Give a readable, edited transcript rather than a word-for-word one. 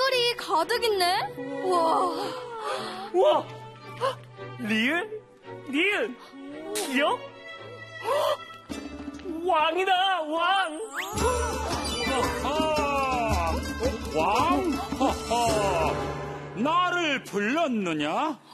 색깔이 가득 있네. 우와! 리을, 니은, 기역? 왕이다, 왕! 왕? 나를 불렀느냐?